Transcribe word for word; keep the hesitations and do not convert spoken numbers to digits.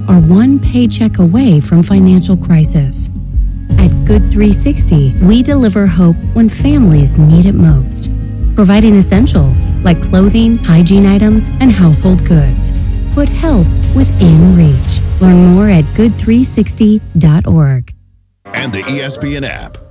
are one paycheck away from financial crisis. At Good three sixty, we deliver hope when families need it most, providing essentials like clothing, hygiene items, and household goods. Put help within reach. Learn more at good three sixty dot org. And the E S P N app.